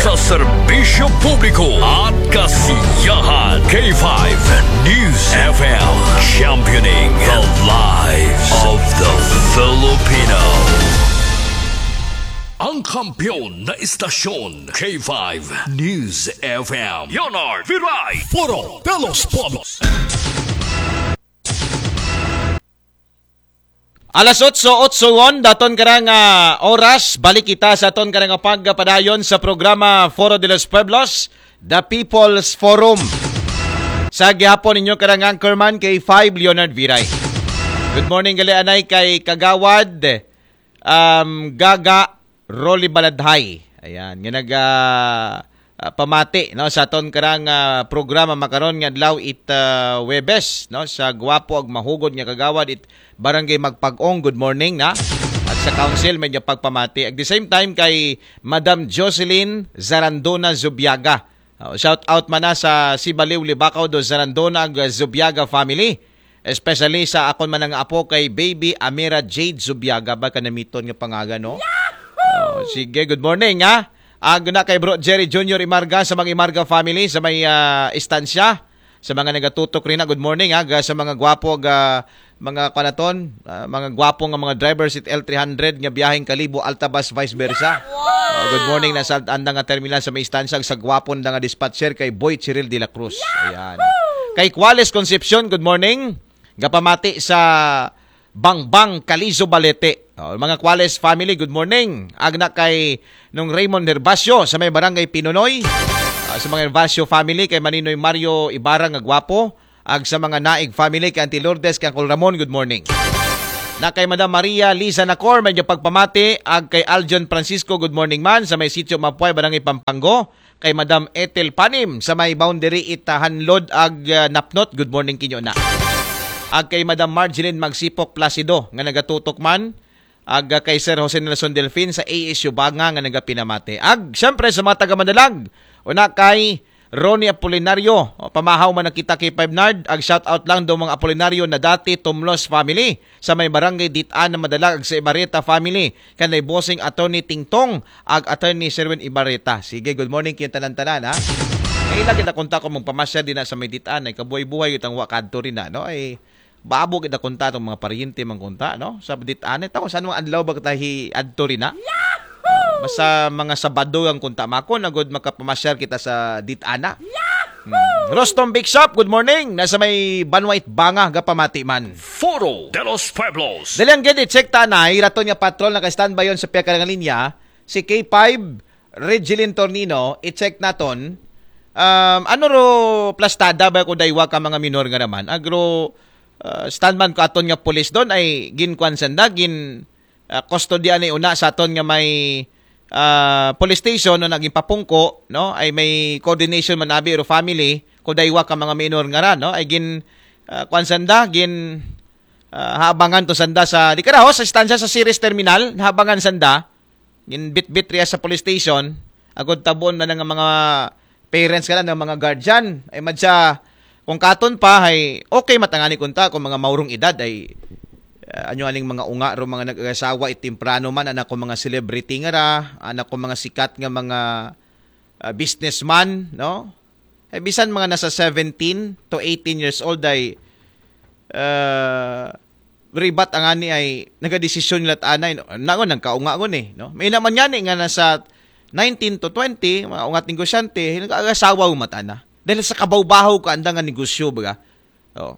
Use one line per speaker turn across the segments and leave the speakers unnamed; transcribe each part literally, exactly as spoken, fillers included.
sa serbisyo publiko at kasiyahan. K five News F M, championing the lives of the Filipino. Ang kampiyon na istasyon, K five News F M. Leonard Viray, Foro de los Pueblos.
Alas otso otso on, daton karang uh, oras, balik kita sa aton karang pagpadayon sa programa Foro de los Pueblos, The People's Forum. Sa gihapon ninyo karang anchorman kay five Leonard Viray. Good morning gali anay kay Kagawad um, Gaga Rolly Baladhay. Ayan, nga nag uh, uh, pamati no sa aton karang uh, programa makaron nga adlaw it uh, Webes no sa gwapo ag mahugod nga Kagawad it Barangay Magpag-ong. Good morning na. At sa council medyo pagpamati. At the same time kay Madam Jocelyn Zarandona Zubiaga. Uh, shout out man na sa Sibaliw Libakaw do Zarandona Zubiaga family. Especially sa akon man nga apo kay Baby Amira Jade Zubiaga. Baka namiton nga pangaga no? Uh, sige, good morning ha. Ag na kay Bro Jerry Junior Imarga sa mga Imarga family sa may uh, istansya. Sa mga nagatutok rin na, good morning ha. Sa mga gwapo uh, mga kanaton, uh, mga gwapo nga mga drivers it L three hundred nga biyaheng Kalibo, Altabas, vice versa. Uh, good morning na sa anda nga terminal sa may istansya sa gwapon nga dispatcher kay Boy Cyril de la Cruz. Ayan. Kay Cuales Concepcion, good morning. Gapamati sa Bangbang Calizo Balete. Uh, mga Cuales family, good morning. Agna kay nung Raymond Herbacio sa may barangay Pinonoy. Uh, sa mga Herbacio family kay Maninoy Mario Ibarra nga gwapo. Ag sa mga Naig family kay Auntie Lourdes kay Uncle Ramon, good morning. Na kay Madam Maria Liza Nacor, medyo pagpamati. Ag kay Aljon Francisco, good morning man. Sa may sitio Mapuay, barangay Pampango. Kay Madam Ethel Panim sa may boundary Itahanlod ag uh, Napnot, good morning kinyo na. Ag kay Madam Marjeline Magsipok Placido nga nagatutok man. Ag uh, kay Sir Jose Nelson Delfin sa A S U Banga nga nagapinamati. Ag syempre sa mga taga-Madalag. Una kay Ronnie Apolinario, o, pamahaw man nakita kay Five Nard, ag shout out lang daw mga Apolinario na dati Tumlos family sa may barangay Ditaan na Madalag ag sa Ibarreta family kanay bossing attorney Tingtong ag attorney Sherwin Ibarreta. Sige, good morning kayo tanan-tanan ha. Ay lagi ta kunta ko mong pamasya din na sa may Ditaan ay kabuhay-buhay itang wakadto rin na no ay babo kita kunta tong mga paryente man kunta no sa Ditaan ito saan mo adlaw ba tahi adto rin na. Basta mga Sabado ang kunta mako nagod makapamasyal kita sa Ditana. Hmm. Rostom Big Shop, good morning. Nasa may Banwait Banga gapamati man.
Foro de los Pueblos.
Dali ang gid check tanay raton nga patrol naka-standby yon sa piyaka nga linya si K five Regeline Tornino i-check naton. Um, ano ro plastada ba ko daywa ka mga minor nga naman. Agro uh, standman ko aton nga pulis don ay ginkuan sanda gin Uh, kustodya ni una sa aton nga may uh, police station no naging papungko no ay may coordination man abi ro family ko daywa ka mga minor nga ra no ay gin uh, kwan sanda gin uh, habangan to sanda sa di karaho sa istansya sa Ceres Terminal habangan sanda gin bit-bit riya sa police station agod tabon na nga mga parents kana ng mga guardian ay madya kung katon pa ay okay matangani kunta kung mga maurong edad ay Uh, anyo aning mga unga ro mga nag-asawa itimprano man anak ko mga celebrity nga ra anak ko mga sikat nga mga uh, businessman no ay bisan mga nasa seventeen to eighteen years old ay uh, ribat ang ani ay nagadesisyon nila anay no nangon nang kaunga gon eh no may naman yan eh, nga nasa nineteen to twenty mga ungat negosyante nag-asawa umatana dahil sa kabaw-bahaw ka anda nga negosyo baga oh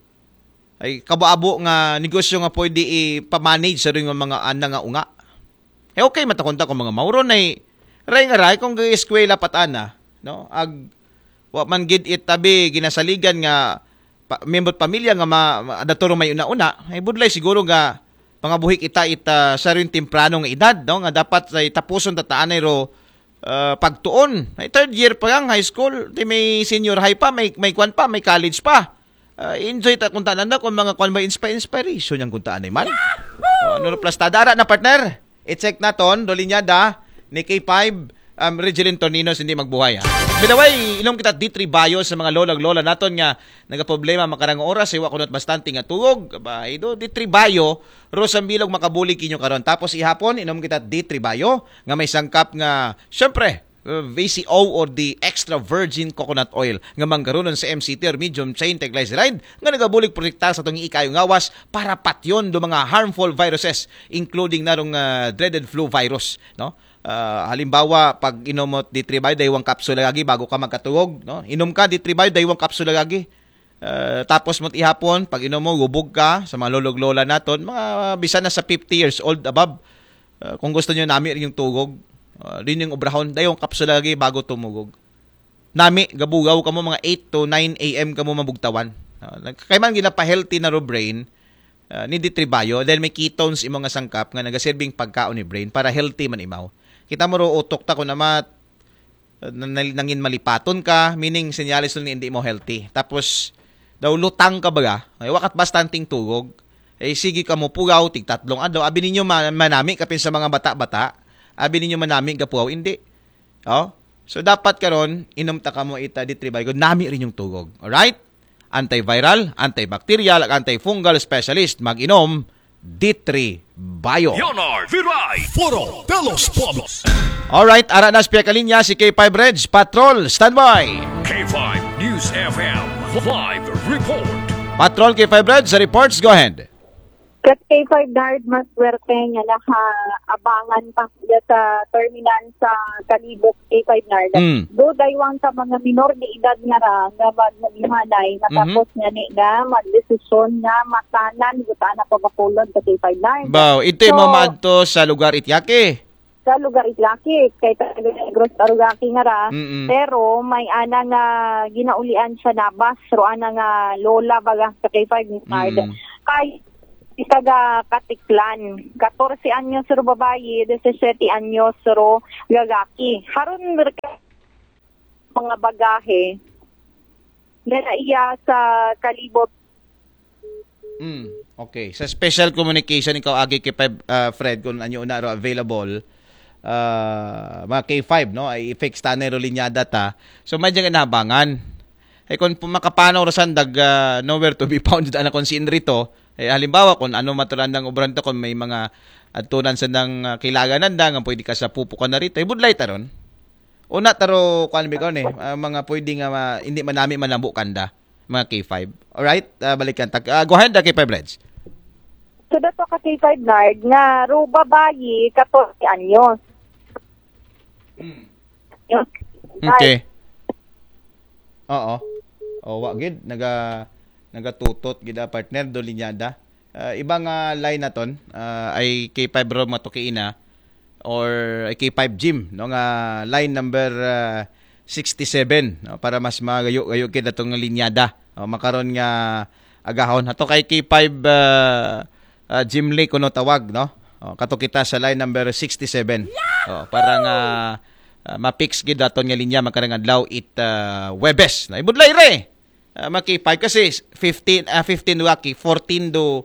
ay kabaabo nga negosyo nga pwede i-pamanage sa ring mga ana nga unga. Eh okay matakunta ko mga mauro na ray nga ray kung eskwela patana no ag wa man gid itabi ginasaligan nga pa, member pamilya nga ma, daturo may una-una ay budlay siguro nga pangabuhi kita ita sa rin temprano nga edad no nga dapat ay tapuson tataanay ro uh, pagtuon. Ay third year pa lang high school, di may senior high pa, may may kwan pa, may college pa. Uh, enjoy ta kung tanan na kung mga kung may inspire inspiration yung kung taan man. Uh, ano plus tadara na partner. I-check naton do linyada ni K five um, Regeline Tornino hindi magbuhay ha. By the way, inom kita D three bayo sa mga lolag-lola naton nga nagaproblema makarang oras iwa kunot bastante nga tuog. Ba ido D three bayo Rosang Bilog makabuli kinyo karon. Tapos ihapon inom kita D three bayo nga may sangkap nga syempre uh, V C O or the extra virgin coconut oil nga manggaronon sa M C T or medium chain triglyceride nga nagabulig protekta sa itong ikayong ngawas para patyon do mga harmful viruses including narong uh, dreaded flu virus, no? Uh, halimbawa, pag inom mo Ditribay, daywang kapsula lagi bago ka magkatugog, no? Inom ka Ditribay, daywang kapsula lagi. Uh, tapos mo ihapon, pag inom mo, gubog ka sa mga lolog-lola naton, mga uh, bisan na sa fifty years old above. Uh, kung gusto nyo nami rin yung tugog, uh, rin yung obrahon, daywang kapsula lagi bago tumugog. Nami, gabugaw ka mo mga eight to nine a.m. ka mo mabugtawan. Uh, kaya man ginapa-healthy na ro brain, uh, ni Ditribayo, dahil may ketones imong nga sangkap nga nagasirbing pagkaon ni brain para healthy man imaw. Kita mo ro utok ta ko na mat nangin malipaton ka, meaning senyalis ni hindi mo healthy. Tapos daw lutang ka baga, ay wakat bastanting tugog. Eh sige ka mo pugaw tig tatlong adlaw. Abi ninyo man, manami kapin sa mga bata-bata. Abi ninyo manami ka pugaw hindi. Oh. So dapat karon inom ta ka mo ita Ditribay ko nami rin yung tugog. Alright? Antiviral, antibacterial, ag antifungal specialist mag-inom Ditribayo.
Leonard Viray, Foro de los Pueblos.
Alright, ara na sa kalinya si K five Reg Patrol, standby.
K five News F M, live report.
Patrol K five Reg, sa reports, go ahead.
Kat K five Guard, mas swerte nga nakaabangan pa sa terminal sa Kalibok K five Guard.
Mm.
Do daywang sa mga minor de edad nga ra nga maghimanay natapos mm-hmm. nga ni nga magdesisyon nga matanan gutana pa bakulod sa K five Guard.
Baw, ito so, mo maadto sa lugar Ityake.
Sa lugar Ityake kay Gross Tarugaki nga ra. Mm-mm. Pero may ana nga ginaulian siya nabas ro ana nga lola baga sa K five Guard. Mm. Kay itaga Katiklan, fourteen anyos ro babayi, seventeen anyos ro lalaki. Haron mga bagahe na iya sa Kalibot.
Mm, okay. Sa special communication ikaw agi kay uh, Fred kung anyo na ro available uh, mga K five no ay fix tanero linyada ta. So medyo nabangan. Eh kung makapanaw ra sandag uh, nowhere to be found ana kon si Enrito. Eh, halimbawa, kung ano maturandang obran to, kung may mga atunan sa nang uh, kailangan nanda, nga pwede ka sa pupukan na rito, ibudlay taron. Una taro, kung ano ba eh, uh, mga pwede nga, uh, hindi manami manambu kanda, mga K five. Alright, uh, balikan. Uh, go ahead, uh, K five Reds.
So, dato ka K five Nard, nga ro babayi, fourteen anyos.
Hmm. Okay. Oo. O, wagid, naga... nagatutot gida partner do linyada. Uh, ibang uh, line naton uh, ay K five ro matukiina or K five gym no nga line number uh, sixty-seven no, para mas magayo-gayo kid atong linyada. O, makaron nga agahon ato kay K five uh, uh, gym lake kuno tawag no. O, kato kita sa line number sixty-seven. O, para nga uh, ma-fix gid aton nga linya makarang adlaw it uh, Webes. Na ibudlay re. Uh, makipay kasi fifteen uh, fifteen waki fourteen do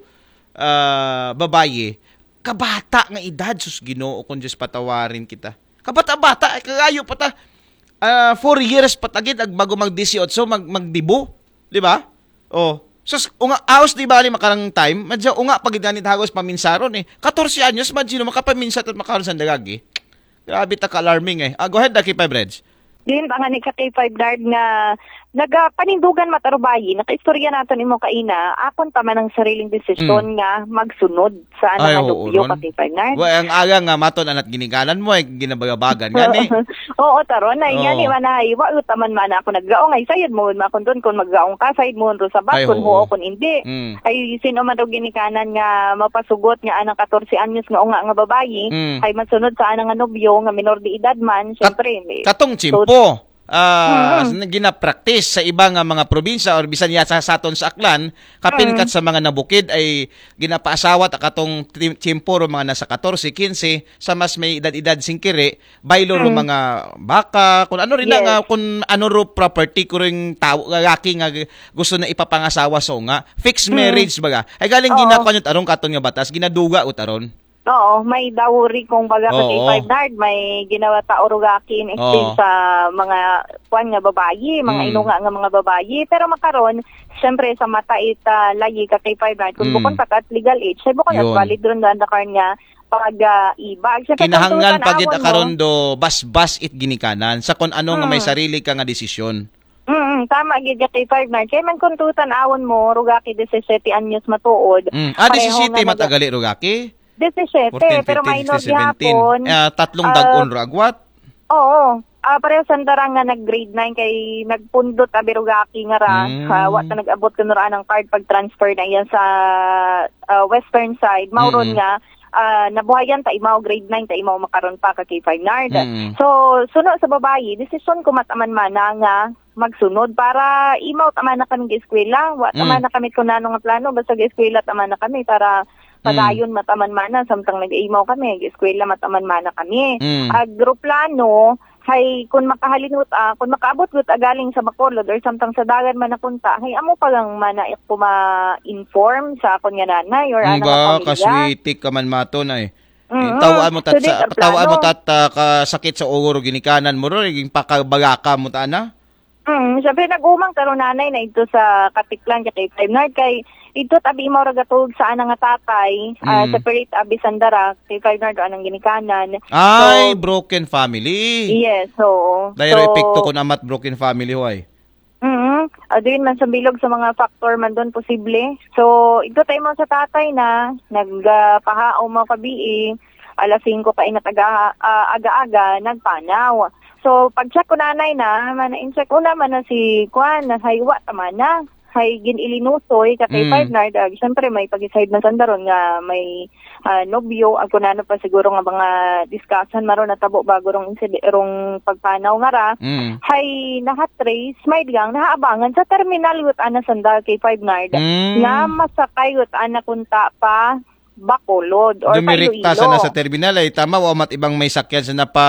uh, babaye kabata nga edad sus Ginoo kun just patawarin kita kabata-bata kagayo pa ta uh, four years patagid ag bago mag eighteen mag magdibo di ba oh sus unga aos di bali makarang time madya unga pagid ganit hagos paminsaron eh fourteen anyos madyo makapaminsa at makaron sa dagagi grabe ta ka alarming eh uh, go ahead K five Reds.
Din ang ni ka K five Guard nga nagapanindugan matarubayi nakaistorya naton imo kaina akon pa man ang sariling desisyon mm. nga magsunod sa ana nga lupyo ka K five Guard.
Wa ang aga nga maton anat ginikanan mo ay ginabagabagan gani.
Oo taron na yan ni manay wa utaman man ako naggaong ay sayod mo makon don kon maggaong ka sayod mo ro sa bas kon mo kon hindi. Mm. Ay sino man daw ginikanan nga mapasugot nga anang fourteen anyos nga unga nga babayi mm. ay masunod sa ana nga nobyo nga minor de edad man syempre.
Kat- katong chimpo. So, uh, mm-hmm. gina-practice sa ibang uh, mga probinsya or bisan yata sa aton sa Aklan kapinkat mm-hmm. sa mga nabukid ay ginapaasawa ta katong tiempo mga nasa fourteen, fifteen sa mas may edad-edad singkiri baylo mm-hmm. mga baka kung ano rin yes. nga kung ano ro property ko ring tao gagaki nga gusto na ipapangasawa so nga fixed mm-hmm. marriage baga ay galing ginakon yung tarong katon nga batas ginaduga utaron.
Oo, may dawry kung baga ka K five Guard, may ginawa ta orugaki in exchange sa mga kuan nga babayi, mga mm. inunga nga mga babayi. Pero makaron, syempre sa mata ita layi ka K five Guard, kung mm. bukon ka at legal age, say bukon at valid ron doon na nga pag-ibag. Uh,
Kinahanglan pagid karon do bas-bas it ginikanan sa kun ano hmm. nga may sarili ka nga desisyon.
Mm, tama gid ka kay five nine. Kay man kun tutan-awon mo rugaki seventeen anyos matuod.
Mm. Ah, seventeen matagali rugaki?
seventeen pero minor gyapon.
Uh, tatlong uh, dag-on ra agwat.
Oo. Ah, uh, pareho sandarang nga nag-grade nine kay nagpundot abi rugaki nga ra. Mm. Uh, wa ta nag-abot kuno ra ang card pag-transfer na yan sa uh, western side. Mauron mm. nga Uh, nabuhayan ta imaw grade nine ta imaw makaron pa ka kay five nard. Mm. So sunod sa babayi, desisyon ko mataman mana nga magsunod para imaw taman na kami eskwela. Wa taman mm. na kami kun ano nga plano basta eskwela taman na kami para padayon mm. mataman mana samtang nag-imaw kami eskwela mataman mana kami. Mm. Agroplano hay kun makahalinut ah, kun makaabot gut agaling sa Bacolod or samtang sa dagan man napunta hay amo pa lang manaik ko ma-inform sa akon nga nanay or ano nga pamilya.
Kaswitik ka man maton ay. Mm-hmm. Tawaan mo tat so, sa tawaan mo tat uh, kasakit sa ugoro ginikanan mo ro iging pakabagaka mo ta na.
Mm, sabi nag-umang karon nanay na ito sa Katiklan kay five nard kay ito tabi mo ra gatug sa ana nga tatay mm. uh, separate abi sandara kay five nard anang ginikanan.
Ay, so, broken family.
Yes, so
dahil so, epekto ko na mat broken family hoy.
Mhm. Adin man sa bilog sa mga factor man doon posible. So ito tayo mo sa tatay na nagpahao uh, mo kabi alas singko pa inataga uh, aga-aga nagpanaw. So, pag-check ko nanay na, mana-in-check ko naman na si Kwan, na haywa tama na. Hay gin-ilinusoy, kakay mm. five nard. Uh, Siyempre, may pag-iside na sandaron nga may uh, nobyo. Ako na pa siguro nga mga discussion maron na tabo bago rong, rong pagpanaw nga ra. Mm. Hay nahatrace, may lang, nahaabangan sa terminal yut ana sandal kay five nard. Mm. Nga masakay yut ana kunta pa Bacolod or
Dumirikta sa na sa terminal ay tama, wamat ibang may sakyan sa na pa...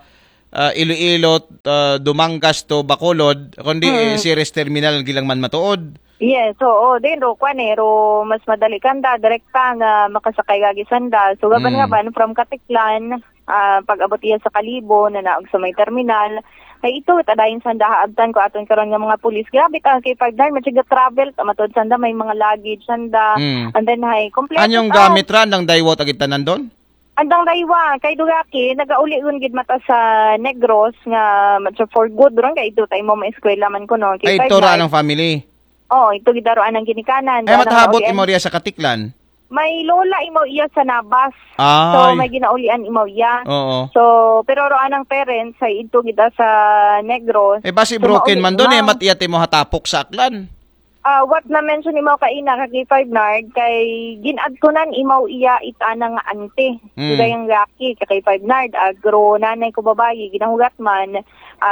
Uh, Iloilo, uh, Dumanggas to Bacolod, kundi hmm. Ceres Terminal gilang man matuod.
Yes, so oh, din ro kwanero mas madali kanda direkta nga makasakay gagi sandal. So gaban nga ban from Katiklan, uh, pag-abot iya sa Kalibo na naog sa may terminal. Kay ito tadayon sanda haabtan ko aton karon nga mga pulis. Grabe ta kay five nard machiga travel tamatod sanda may mga luggage sanda hmm. and then hay complete.
Anyong gamit ra nang daywot agit tanan don?
Andang daywa kay dugaki nagauli-un gid mata sa Negros nga for good ron kay ito tay mo ma-eskwela man ko no
kay ito ra ang family.
Oh, ito gid daroan ang ginikanan.
Ay matahabot imo riya sa Katiklan.
May lola imo iya sa Nabas.
Ay.
So may ginaulian imo iya.
Oo.
So pero ro anang parents ay ito gid sa Negros.
Eh basi so, broken man don eh matiyate mo hatapok sa Aklan.
Uh, what na-mention imaw kaina kay five nard kay ginad ko nan imaw iya itana nga ante. Mm. Sila yung laki kay five nard agro nanay ko babayi ginahugat man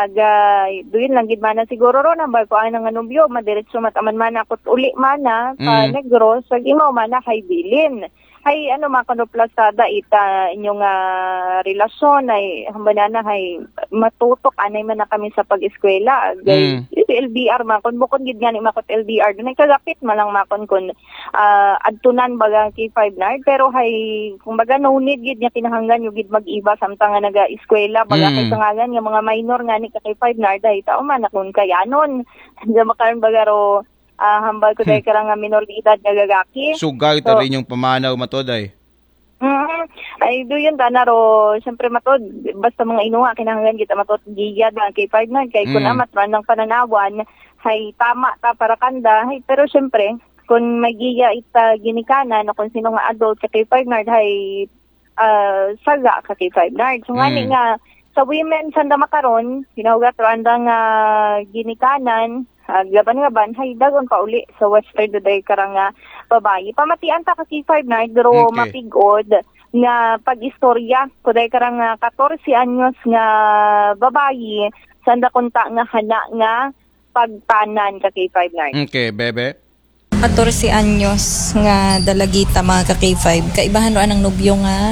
aga duyon lang gid man siguro ro nambay ko ana nga nobyo madiretso mataman man ako uli man na sa mm. Negros pag imaw man na kay bilin. Hay ano makono plasada ita inyong uh, relasyon ay hambanana hay matutok anay man na kami sa pag-eskwela gay mm. L B R makon bukod gid gani makot L B R dunay kagapit man lang makon kun uh, adtunan baga kay five nard pero hay kumbaga no need gid nya kinahanglan yung gid mag-iba samtang nga naga-eskwela baga mm. kay sangalan nga mga minor ngani kay five nard ay tao man akon kayanon sa makaron baga ro Uh, hambal ko dahil hmm. karang minoridad na gagaki.
Sugay so, rin yung pamanaw matoday.
Mm, ay do yun tanaro, siyempre matod basta mga inuha kinahanglan kita matod giyad ang kay five nard kay mm. kun amat man ng pananawan hay tama ta para kanda hay pero siyempre kung may giya ita ginikanan na kung sino nga adult kay five nard hay uh, saga ka kay five nard so mm. ngani nga sa women sanda makaron hinahugat randa nga ginikanan Uh, gaban nga ban, hay dagon pa uli sa western today karang nga babayi. Pamatian ta kasi five nard, pero okay. Mapigod nga pag-istorya. Kuday karang nga fourteen anyos nga babayi, sanda kunta nga hana nga pagtanan ka kay five nard.
Okay, bebe.
fourteen anyos nga dalagita mga ka K five. Kaibahan ro anang nobyo nga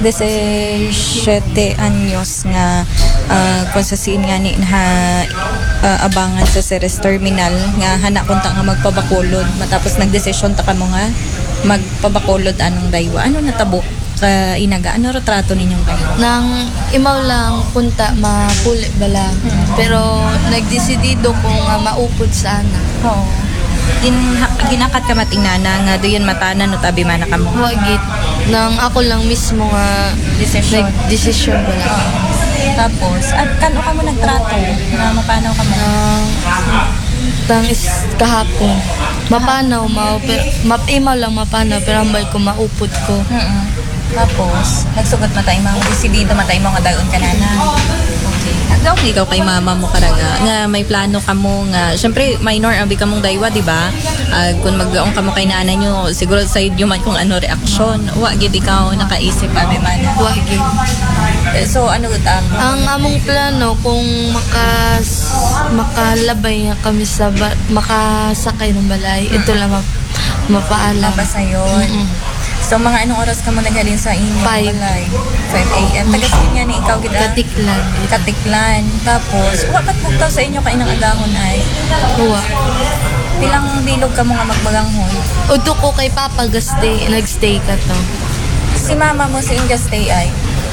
seventeen anyos nga uh, kung sa siin nga ni ha uh, abangan sa Ceres Terminal nga hana kunta nga magpabakulod matapos nagdesisyon ta kamo nga magpabakulod anong daywa. Ano natabo ka inaga? Ano retrato ninyong kayo?
Nang imaw lang punta mapuli bala. Hmm. Pero nagdesidido ko nga maupod sana.
Oo. Gin, ginakat ka matingnana nga doon matanan no tabi man ka mo.
Wagit. Nang ako lang mismo nga
Desisyon.
nag-desisyon mo lang.
Tapos, at kano ka mo nagtrato na mapanaw ka mo?
Nang tang is kahapon. Mapanaw, mao, pero mapimaw lang mapanaw, pero ambay ko maupod ko.
Mm-mm. Tapos, nagsugot matay mo, desidido matay mo nga dayon ka na na. Okay. Agaw ikaw kay mama mo karaga nga may plano ka mo nga syempre minor abi ka mong daywa di ba? Uh, kung maggaong ka mo kay nanay nyo siguro sa inyo man kung ano reaksyon. Wa gid ikaw nakaisip abi man.
Wagit.
Eh, so ano ang
Ang among plano kung makas makalabay nga kami sa ba, makasakay ng balay, ito lang map- mapaalam.
labas na yun?
Mm-mm.
So mga anong oras ka mo naghalin sa inyo?
Five.
Balay? five a.m. Taga-sin nga ni ikaw gid.
Katiklan.
Katiklan. Tapos, wa ba't bugtaw sa inyo kay nang agahon ay?
Huwa.
Pilang bilog ka mo nga magbaganghon?
Udo ko kay Papa gastay, nagstay ka to.
Si mama mo si Inga stay ay?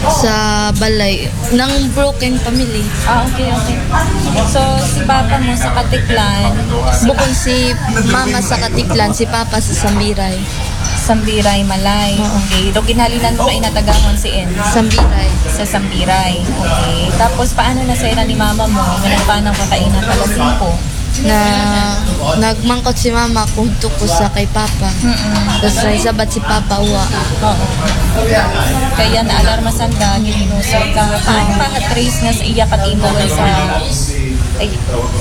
Sa balay ng broken family.
Ah, okay, okay. So, si papa mo sa Katiklan,
Bukod si mama sa Katiklan, si Papa sa Sambiray.
Sambiray, Malay. Okay. Do kinahalinan mo kay natagahon si En
Sambiray.
sa Sambiray. Okay. Tapos, paano na sa ni mama mo? Ganun pa nang kakainan pala singko?
Na nagmangkot si mama kung tuko sa kay Papa. Tapos naisabat si Papa uwa.
Oo. Kaya na alarma sanda, gininusay ka. Paano pa trace nga sa iya katimo sa... Ay,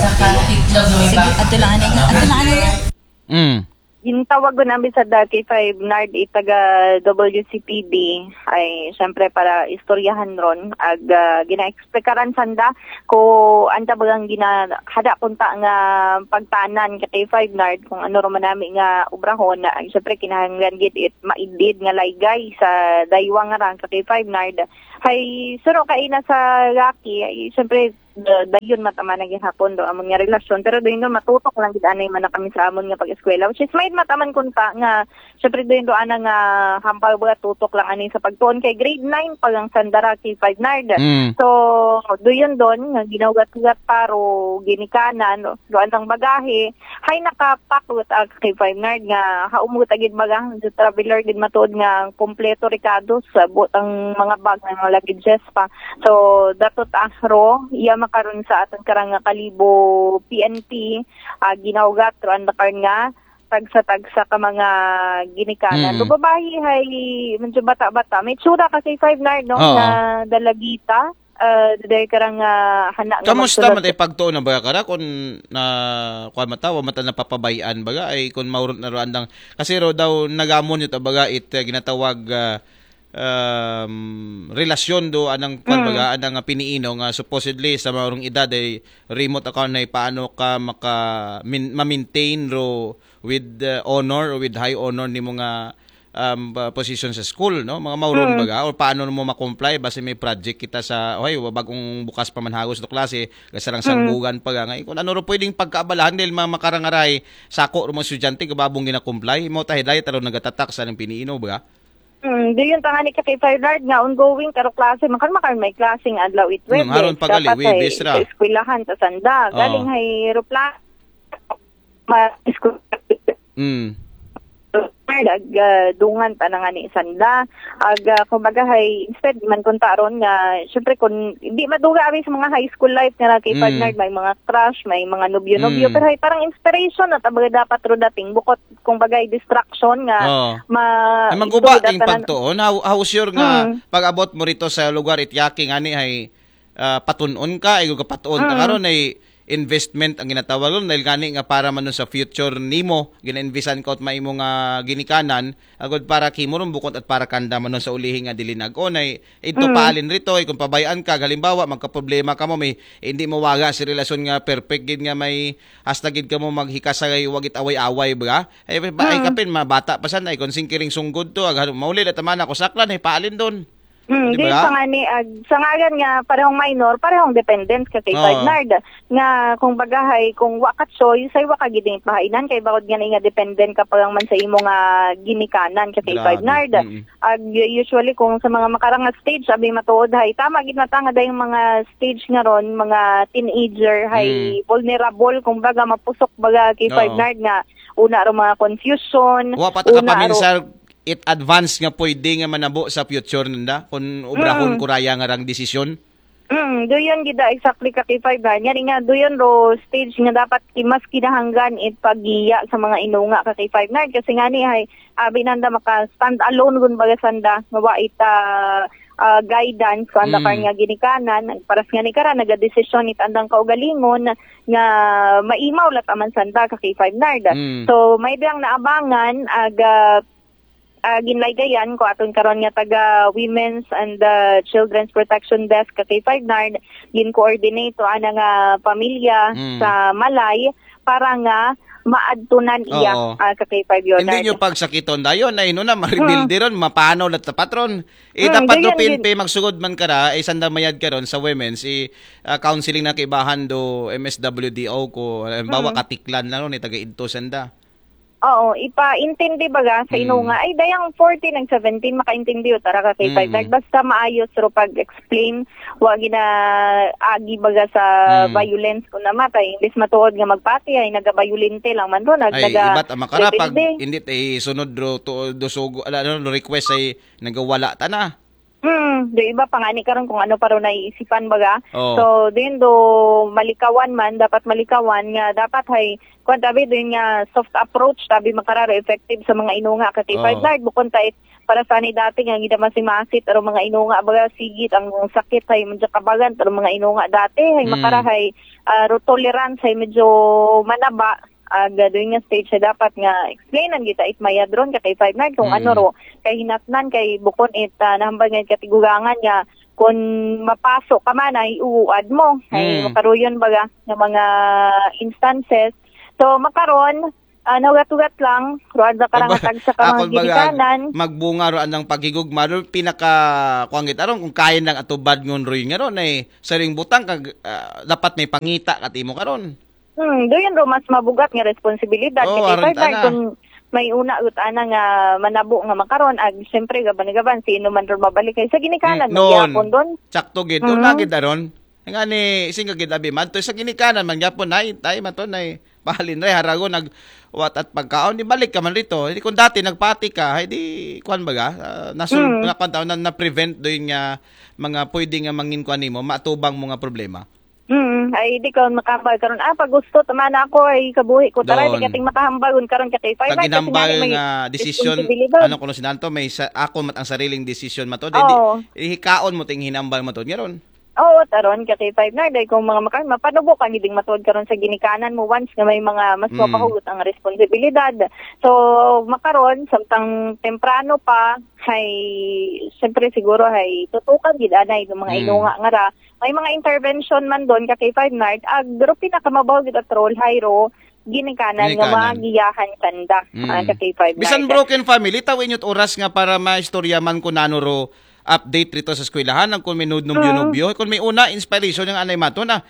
sige, ato lang ano nga. Ato lang ano nga.
Mm.
Gintawag ko namin sa dati five Nard itaga W C P B ay syempre para istoryahan ron ag uh, gina-expectaran sanda ko anta bagang gina hada punta nga pagtanan kay five Nard kung ano ro man nami nga ubrahon na syempre kinahanglan gid it maidid nga laygay sa daywa nga rang kay five Nard hay suro kay na sa Rocky ay syempre dayon matama na gihapon do amon nga relasyon pero doon do matutok lang gid anay man na kami sa amon nga pag-eskwela which is may mataman kunta nga syempre doon do ana nga hampal ba tutok lang ani sa pagtuon kay grade nine pa lang sandara kay five Nard.
Mm.
So doon doon nga ginawgat-gat paro ginikanan do andang bagahe hay nakapakot ag kay five Nard nga haumot agid bagang sa traveler gid matuod nga kompleto Ricardo sa butang mga bag nga mga luggages pa. So datot asro iya karon sa atong karang nga kalibo P N P uh, ginawgat ro ang karon nga tagsa-tagsa ka mga ginikanan.
Mm.
Do babae hay medyo bata-bata. May tsura kasi five Nard no
Oo.
na dalagita. Uh, dahil karang uh, hana nga
Kamusta man
magsulod.
ay pagtuon na baga kara kung na kuan matawa mata na papabayan baga ay kung maurot na ro andang kasi ro daw nagamon yun baga it uh, ginatawag uh, um, relasyon do anang kuan baga anang uh, piniino nga supposedly sa maurong edad ay remote account na paano ka maka min, ma-maintain ro with uh, honor or with high honor nimo nga um, uh, position sa school, no? Mga mauron
Mm.
baga, o paano mo ma-comply basta may project kita sa, oy, bagong bukas pa man hagos do klase, kasi lang sangbugan pa nga. Kung ano ro pwedeng pagkaabalahan dahil mga makarangaray, sako ro mga estudyante, kababong gina-comply, mo tahiday, taro nagatatak sa ng piniino, baga?
Hmm, di yun tangani ka kay Ferdinand nga ongoing karo klase makan makan may klaseng adlaw it
Hmm,
Wednesday.
haron pagali, Webes ra.
Sa eskwelahan sa Sanda.
Oo.
Galing hay aeroplan. Ma school
Mm.
ag uh, dungan pa na nga ni Sanda. Ag uh, kumbaga hay instead man kun taron nga syempre kun di maduga abi sa mga high school life nga kay
Mm.
Ferdinand may mga crush, may mga nobyo-nobyo
Mm.
pero hay parang inspiration na tabaga dapat ro dating bukod kumbaga distraction nga
Oo.
ma
Ay maguba
ituda
ting
tanan-
pagtuon. How, how sure nga
Mm.
pag-abot mo rito sa lugar ityaki nga ni ay ah, patunon ka, ay kapatuon ta
Mm.
karon ay investment ang ginatawag ron dahil gani nga para man nun sa future nimo gina-investan ka at maimo nga ginikanan agod para kimo ron bukod at para kanda man nun sa ulihi nga dili nag-on ay ito
Mm.
paalin rito ay kung pabayaan ka halimbawa magka-problema ka mo may eh, hindi mo waga si relasyon nga perfect gid nga may hasta gid ka mo maghikasay wagit away-away ba ay, ba, ay
Mm.
kapin mabata pa sana ay kung singkiring sunggod to ag mauli at man ako saklan ay paalin doon.
Hmm,
Di
di
ba?
sa nga ni ag sa ngagan nga parehong minor, parehong dependent ka kay
Oo.
Ferdinand. Nga kung bagahay kung wakat choice ay waka gid pahainan kay bakod nga nga dependent ka pa lang man sa imo nga ginikanan ka kay
Grabe.
Ferdinand.
Mm.
Ag usually kung sa mga makarang nga stage abi matuod hay tama gid matanga day mga stage nga ron mga teenager hay
Mm.
vulnerable kung baga mapusok baga kay
Oo.
Ferdinand nga una ro mga confusion,
Wa pa ta
una ro
kapaminsar it advance nga pwede nga manabo sa future nanda kung ubrahon
Mm.
kuraya nga rang desisyon.
Mm, doon gida exactly ka kay five nga nga doon ro stage nga dapat ki- mas kinahanggan it paggiya sa mga inunga ka kay five nard kasi nga ni ay abi nanda maka stand alone gun baga sanda nga wa ita uh, guidance kung anda
Mm.
ka nga ginikanan paras nga ni kara nagadesisyon it andang kaugalingon nga maimaw lat aman sanda ka kay five nard.
Mm.
So may biyang naabangan aga uh, ginlaygayan ko aton karon nga taga Women's and uh, Children's Protection Desk ka kay five nard gin-coordinate to ana nga pamilya
Mm.
sa Malay para nga maadtunan iya
Oo.
uh, ka kay five yun.
Hindi nyo pagsakiton dayon na ino na maribildi ron mapano lat ta patron. Eh
Mm,
dapat do
ganyan,
P N P magsugod man kara eh sanda mayad karon sa women's i ah, counseling na kaibahan do M S W D O ko halimbawa
Mm.
katiklan na ron eh taga idto sanda.
Oo, ipaintindi baga sa
Mm.
inunga. Ay, dayang fourteen and seventeen makaintindi o tara ka kay five
Mm.
nard. Basta maayos ro pag-explain. Huwag na agi baga sa
Mm.
violence kung namatay. Imbis matuod nga magpati ay nagabayulente lang man ro.
Ay
Nagdaga
ibat ang makara pag
rebelde.
indit eh sunod ro to do sugo ala no request ay nagawala ta na.
Hmm, do iba pa nga ni karon kung ano pa ro naiisipan baga.
Oo.
So din do malikawan man dapat malikawan nga dapat hay kun tabi din nga soft approach tabi makararo effective sa mga inunga ka kay
Oo.
five nard bukod ta it para sa ni dati nga gida masimasit aro mga inunga baga sigit ang sakit hay medyo kabagan aro mga inunga dati hay
Mm.
makara hay uh, ro tolerance hay medyo manaba aga doon nga stage sa dapat nga explainan kita it mayadron ka kay five nard kung
Mm.
ano ro kay hinatnan kay bukon it uh, nahambal nga katigugangan nga kung mapasok ka man ay uuad mo ay
Mm.
makaroyon baga ng mga instances so makaron uh, nagat-ugat lang ruad na karangatag sa
Akon
kamang ginikanan
magbunga ro anang pagigugma ro pinaka kuangit aron kung kaya nang atubad ngon roy nga ron ay saring butang kag ah, dapat may pangita katimo karon.
hmm doon ro mas mabugat nga responsibilidad
Oo,
kay
aron
five nard
tana.
kung may una ut ana nga manabo nga makaron ag syempre gaban-gaban sino man ro mabalik kay sa ginikanan
Mm, noon.
magyapon don.
Sakto gid
Mhm.
mm gid aron. Nga ni singa gid abi man to sa ginikanan man gyapon nay tay man to nay pahalin ray harago nag wat at pagkaon di balik ka man rito. Hindi kung dati nagpati ka, hindi kuan baga uh, nasul
Mm.
na kuan taon na, na prevent do yung nga mga pwede nga mangin kuan nimo matubang mo nga problema.
Hmm, ay di ka makahambal karon ah pag gusto tama na ako ay kabuhi ko tara
Doon.
di kating makahambal karon ka kay five
Pag
nard, kasi
ginambal
nga may
nga desisyon
responsibilidad.
ano kuno sinanto may sa, ako mat ang sariling desisyon mato
Oo.
di hikaon mo ting hinambal mo to ngaron.
Oo, taron ka kay five nard ay kung mga makar mapanubo ka giding matuod karon sa ginikanan mo once nga may mga mas
Mm.
mapahugot ang responsibilidad. So makaron samtang temprano pa hay syempre siguro hay tutukan gid anay ng mga
Mm.
inunga nga ra. May mga intervention man doon ka kay five nard ag pero pinakamabaw gid at role hayro ginikanan nga
Ginikanan.
magiyahan sanda
Mm.
ah, ka kay five nard.
Bisan broken family tawin yut oras nga para maistorya man ko nano ro update rito sa eskwelahan ang kung may nudnubyo-nubyo kung may una inspiration yung anay mato na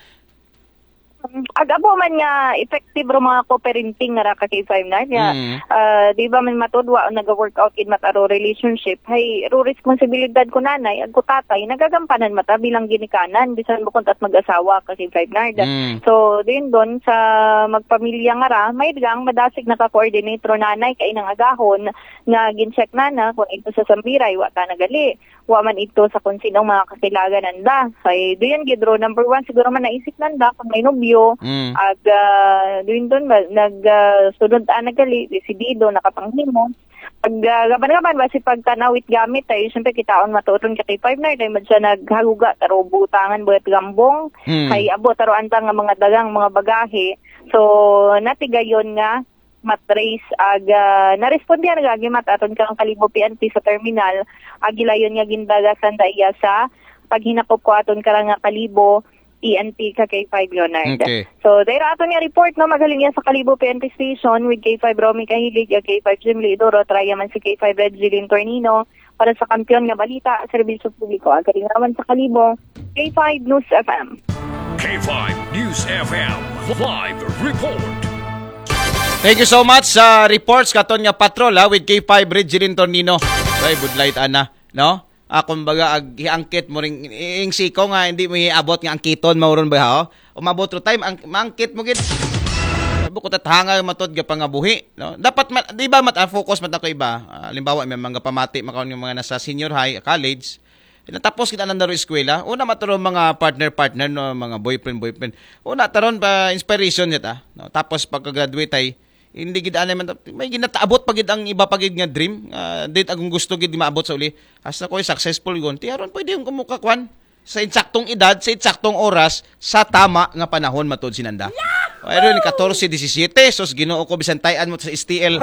Agabo man nga effective ro mga co-parenting nga ra ka kay five nard nga
Mm.
ah, di ba man matudwa o naga-workout in mataro relationship hay ro responsibilidad ko nanay ag ko tatay nagagampanan mata bilang ginikanan bisan mo kuntat mag-asawa ka kay five nard.
Mm.
So din don sa magpamilya nga ra may gang madasig naka-coordinate ro nanay kay nang agahon nga gin-check na na kung ito sa sambiray wa ta nagali wa man ito sa kung sinong mga kakilagan nanda hay doon gid ro number one siguro man naisip nanda kung may nobyo
Mm.
ag uh, doon doon ba nag uh, sunod ta nagali desidido nakapanghimo pag uh, gaban-gaban ba si pagtanawit gamit ay syempre kitaon matuton ka kay five nard ay madya naghaguga taro butangan buhat gambong
Mm.
hay abo taro antang nga mga dagang mga bagahe so natigayon nga matrace ag uh, narespondihan nga gimat aton kang Kalibo P N P sa terminal agilayon nga gindagasan da iya sa paghinakop ko aton karang nga Kalibo P N P ka kay five Leonard.
Okay.
So, dahil ato niya report, no, magaling yan sa Kalibo P N P Station with K five Romy Kahilig, K five Jim Lidoro, traya man si K five Red Jillian Tornino, para sa kampiyon nga balita, serbisyo publiko, agaling naman sa Kalibo, K five News F M.
K five News F M live report.
Thank you so much sa reports katon nga patrol ha, with K five Regilin Tornino. Ay budlight ana, no? Ah, kumbaga ag iangkit mo ring ing siko nga hindi mo iabot nga angkiton mauron ba ha? Umabot ro time ang maangkit mo gid. Sabi ko tatanga matod ga pangabuhi, no? Dapat man, di ba mat focus mat ako iba. Uh, halimbawa may mga pamati makaon yung mga nasa senior high, college. Natapos kita nang daro eskwela. Una maturo mga partner-partner no, mga boyfriend-boyfriend. Una taron pa inspiration nita, no? Tapos pagka-graduate ay hindi gid anay man may ginataabot pagid ang iba pagid nga dream. Uh, date agong gusto gid maabot sa uli. Hasta ko successful gon. Tiyaron pwede yung kumukakwan sa insaktong edad, sa insaktong oras, sa tama nga panahon matod sinanda. Ayun, fourteen, seventeen, sos ginoo ko bisan tayan mo sa S T L.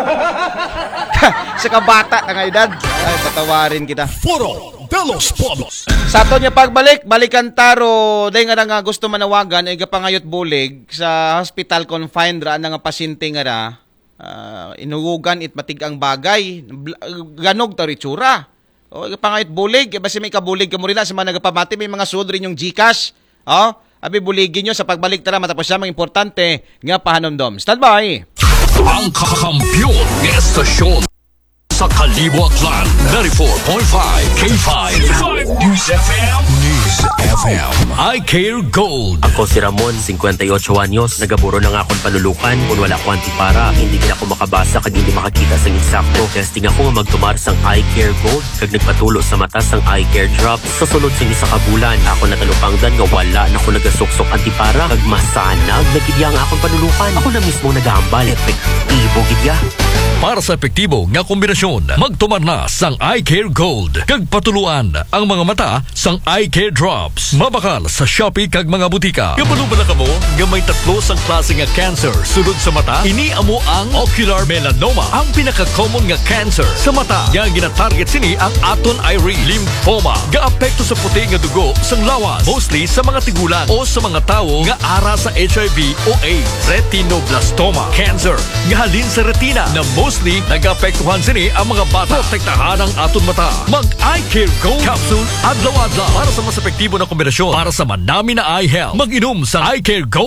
Sa kabata nga edad. Ay, patawarin kita.
Foro de los Pueblos.
Sa aton nga pagbalik, balikan taro, day nga nga gusto manawagan, ay gapangayot bulig sa hospital confined ra nga pasyente nga ra, uh, inuugan it matigang bagay, ganog taritsura. O pangayot bulig, basi may kabulig ka mo rin sa mga nagapamati, may mga sud rin yung GCash. Oh, abi buligin nyo sa pagbalik tara matapos siya mga importante nga pahanomdom. Stand by.
Ang kakampiyon ng estasyon sa Kalibuatlan, ninety-four point five K five News F M. News F M. I Care Gold.
Ako si Ramon, fifty-eight anyos. Nagaburo na nga akong panulukan. Kung wala ko antipara, hindi din ako makabasa kag hindi makakita sa insakto. Testing ako nga magtumar sang I Care Gold. Kag nagpatulo sa mata sang I Care Drops. Sa sulod sa isa ka bulan, ako natalupangdan nga wala na ako nagasuksok antipara. Kag masanag, nagidya nga akong panulukan. Ako na mismo nagahambal. Epektibo gidya.
Para sa epektibo nga kombinasyon, magtumar na sang I Care Gold. Kag patuluan ang mga mata sang I Care Drops. Mabakal sa Shopee kag mga butika. Kabalo ba na kamo nga may tatlo sang klase nga cancer sulod sa mata? Ini amo ang ocular melanoma, ang pinaka-common nga cancer sa mata. Nga gina-target sini ang aton eye lymphoma. Gaapekto sa puti nga dugo sang lawas, mostly sa mga tigulang o sa mga tawo nga ara sa H I V o AIDS. Retinoblastoma cancer nga halin sa retina na mostly nag-apektuhan sini ang mga bata. Protektahan ang aton mata. Mag-I Care Gold Capsule adlaw-adlaw para sa mas epektibo na kombinasyon para sa manami na eye health. Mag-inom sa I Care Gold